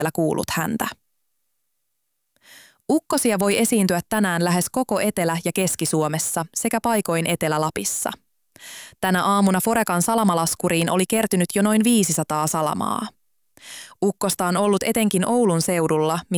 kuullut häntä. Ukkosia voi esiintyä tänään lähes koko Etelä- ja Keski-Suomessa sekä paikoin Etelä-Lapissa. Tänä aamuna Forecan salamalaskuriin oli kertynyt jo noin 500 salamaa. Ukkosta on ollut etenkin Oulun seudulla,